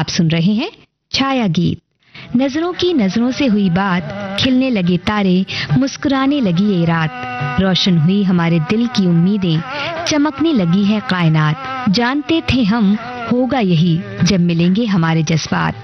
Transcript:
आप सुन रहे हैं छाया गीत। नजरों की नजरों से हुई बात, खिलने लगे तारे, मुस्कुराने लगी ये रात, रोशन हुई हमारे दिल की उम्मीदें, चमकने लगी है कायनात। जानते थे हम होगा यही जब मिलेंगे हमारे जज्बात।